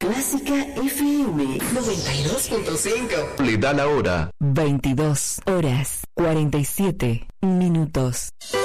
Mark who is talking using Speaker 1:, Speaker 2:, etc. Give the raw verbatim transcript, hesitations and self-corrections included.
Speaker 1: Clásica F M noventa y dos punto cinco.
Speaker 2: Le da la hora.
Speaker 3: veintidós horas cuarenta y siete minutos.